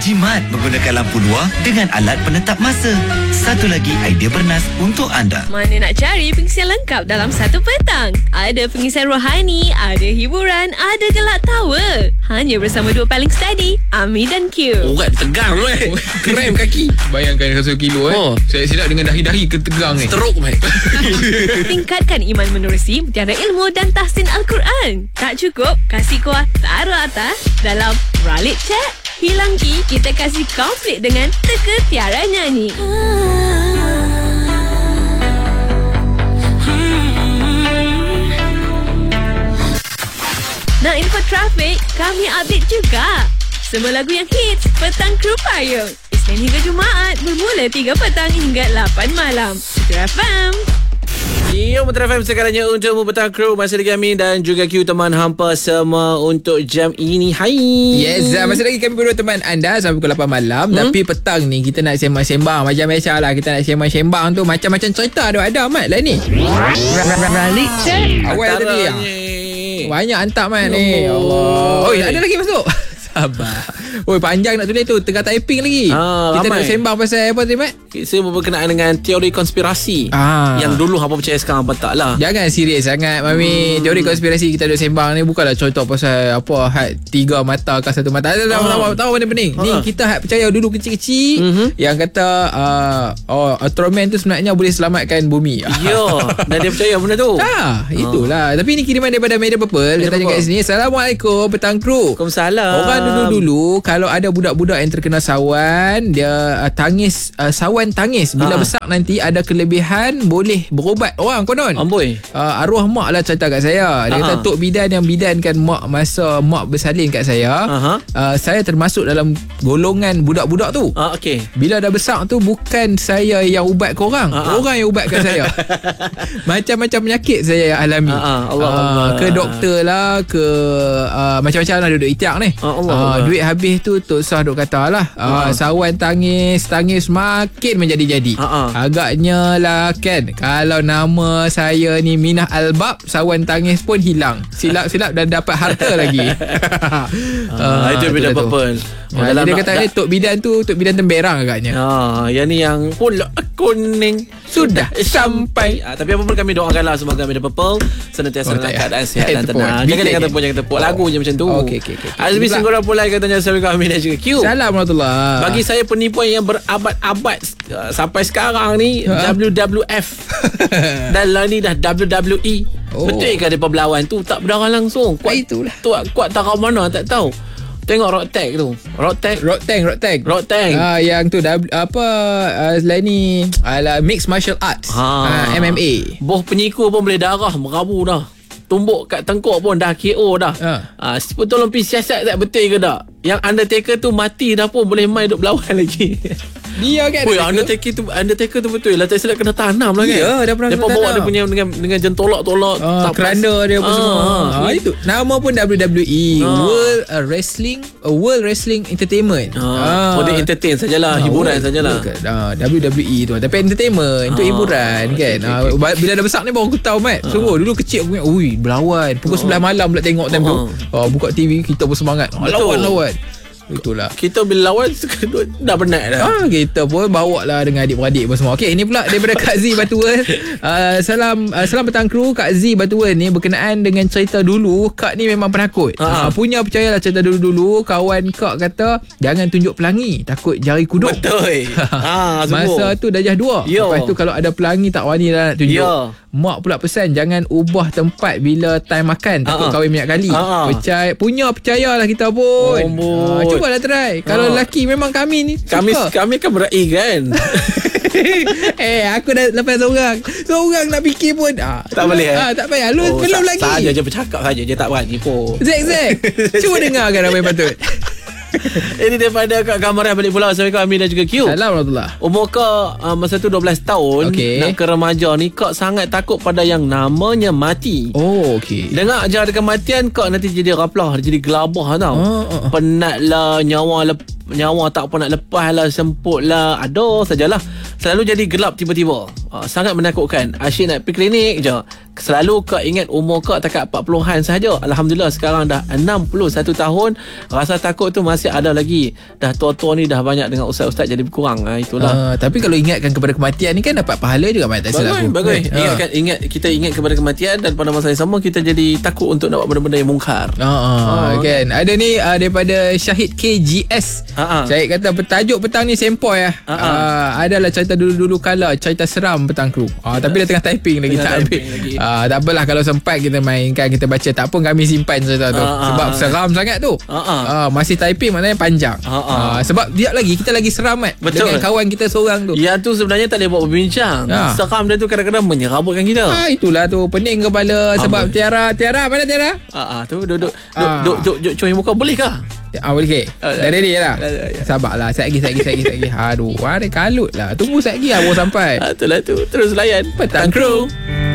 jimat menggunakan lampu luar dengan alat penetap masa. Satu lagi idea bernas untuk anda. Mana nak cari pengisian lengkap dalam satu petang? Ada pengisian rohani, ada hiburan, ada gelak tawa. Hanya bersama dua paling steady, Ami dan Q. Orang tegang krem kaki. Bayangkan 100 kilo Saya silap dengan dahi-dahi ketegang Teruk Tingkatkan iman menerusi mutiara ilmu dan tahsin Al-Quran. Tak cukup? Kasih kuah taruh atas dalam Ralik Chat. Hilang ki, kita kasih konflik dengan teka tiara nyanyi. Nak info trafik? Kami update juga. Semua lagu yang hits, Petang Kru Payung. Isnin hingga Jumaat, bermula 3 petang hingga 8 malam. Metro FM. Ya, Metro FM sekarangnya untuk Petang Kru. Masih lagi Amin dan juga Q, teman hampa semua untuk jam ini. Hai. Yes, masih lagi kami berdua teman anda sampai pukul 8 malam. Tapi petang ni kita nak sembang-sembang. Macam biasa lah, kita nak sembang-sembang tu. Macam-macam cerita ada Mat lah ni. Ralik Chat. Awal tadi banyak hantar Mat ni. Allah. Oi, ada lagi masuk. Sabar. Oi, panjang nak tulis tu. Tengah typing lagi. Kita nak sembang pasal apa tadi, Mat? Saya berkenaan dengan teori konspirasi. Yang dulu hampa percaya, sekarang hampa tak lah. Jangan serius sangat, Mami. Teori konspirasi kita duk sembang ni bukanlah contoh pasal apa had 3 mata ke 1 mata. Tahu benda pening. Ni kita had percaya dulu kecil-kecil yang kata Ultraman tu sebenarnya boleh selamatkan bumi. Ya, dan dia percaya benda tu. Itulah. Tapi ni kiriman daripada Media Purple. Dia tanya kat sini, Assalamualaikum Petang Kru. Waalaikumsalam. Orang dulu-dulu kalau ada budak-budak yang terkena sawan, dia tangis, sawan tangis. Bila besar nanti ada kelebihan boleh berubat orang konon. Amboi. Arwah mak lah cerita kat saya. Dia kata Tok Bidan yang bidankan mak masa mak bersalin kat saya. Saya termasuk dalam golongan budak-budak tu. Okey. Bila dah besar tu bukan saya yang ubat korang, orang yang ubatkan saya. Macam-macam penyakit saya yang alami. Allah. Ke doktor lah, ke macam-macam lah duduk itiak ni. Duit habis tu Tok Sah duk kata lah, sawan tangis makin menjadi-jadi. Agaknya lah kan, kalau nama saya ni Minah Albab, sawan tangis pun hilang. Silap-silap dan dapat harta lagi. Itu beda Purple. Dia kata Tok Bidan tu Tok Bidan Temberang agaknya. Yang ni yang pula kuning sudah sampai. Tapi apa pun kami doakanlah semoga Media Purple senantiasa dalam keadaan sihat dan tenang. Jangan tepuk lagu je macam tu. Okey. Azmi Singgora Pulai katanya Assalamualaikum Amin dan juga Q. Assalamualaikum. Bagi saya penipuan yang berabad-abad sampai sekarang ni WWF dan lah ni dah WWE. Betul ke depa berlawan tu tak berdarah langsung? Itulah. Kuat taruh mana tak tahu. Tengok Rock Tag tu. Rock Tag. Yang tu selain ni mixed martial arts. MMA. Boh penyiku pun boleh darah merabu dah. Tumbuk kat tengkuk pun dah KO dah. Tolong pergi siasat tak betul ke tak? Yang Undertaker tu mati dah pun boleh main duk berlawan lagi. Dia kan Undertaker tu betul lah. Tak silap kena tanam lah kan. Ya, dah pernah tanam. Dia bawa dia punya dengan jentolak-tolak keranda dia pun semua. Itu nama pun WWE, World Wrestling Entertainment. Dia entertain sajalah, hiburan sajalah. WWE tu. Tapi entertainment, untuk hiburan kan. Bila dah besar ni baru aku tahu Mat. Sungguh dulu kecil aku ingat, berlawan pukul 11 malam pula tengok time tu. Buka TV kita pun semangat. Lawan. Itulah. Kita bila lawan dah penat dah. Kita pun bawa lah dengan adik-beradik pun semua. Okey, ini pula daripada Kak Z Batuan. Salam Petang Kru. Kak Z Batuan ni berkenaan dengan cerita dulu. Kak ni memang penakut. Punya percayalah cerita dulu-dulu. Kawan Kak kata jangan tunjuk pelangi, takut jari kuduk. Betul. Masa tu darjah 2. Lepas tu kalau ada pelangi tak wani dah nak tunjuk. Mak pula pesan jangan ubah tempat bila time makan, takut kahwin banyak kali. Percayalah kita pun. Cubalah try. Kalau lelaki memang kami ni Kami kan berai kan. Aku dah lepas seorang nak fikir pun tak boleh tak payah. Lu belum lagi. Saja je bercakap saja je, tak berani pun. Zek cuba dengarkan apa yang patut. Ini daripada Kak Gambarah balik pulau. Assalamualaikum Amin dan juga Q. Assalamualaikum. Umur Kak masa tu 12 tahun. Nak ke remaja ni, Kak sangat takut pada yang namanya mati. Dengar ajar ada kematian, Kak nanti jadi raplah, jadi gelabah tau. Penat lah, nyawa tak apa nak lepas lah, semput lah, aduh sajalah. Selalu jadi gelap tiba-tiba. Sangat menakutkan. Asyik nak pergi klinik je, Selalu kau ingat umur kau takat 40-an sahaja. Alhamdulillah sekarang dah 61 tahun. Rasa takut tu masih ada lagi. Dah tua-tua ni dah banyak dengan ustaz-ustaz jadi berkurang. Itulah. Tapi kalau ingatkan kepada kematian ni kan dapat pahala juga, Mat. Tak silap aku. Bagus. Kita ingat kepada kematian dan pada masa yang sama kita jadi takut untuk nak buat benda-benda yang mungkar. Kan. Ada ni daripada Syahid KGS. Syahid kata tajuk petang ni sempoi lah. Adalah cerita dulu-dulu kala, cerita seram petang kru. Tapi dia tengah typing lagi, tak habis. Tak apalah, kalau sempat kita mainkan, kita baca. Tak pun kami simpan cerita tu sebab seram sangat tu. Masih typing maknanya panjang. Sebab dia kita lagi seram, Mat. Betul. Dengan kawan kita seorang tu. Yang tu sebenarnya tak boleh buat berbincang. Seram dia tu kadang-kadang menyerabutkan kita. Itulah tu, pening kepala. Sebab Tiara mana Tiara? Tu duduk cuci muka boleh kah? Boleh ke? Dah ready lah. Sabarlah, sekejap lagi. Aduh, ada kalut lah. Tunggu sekejap lagi baru sampai. Itulah tu. Terus layan Petang Kru.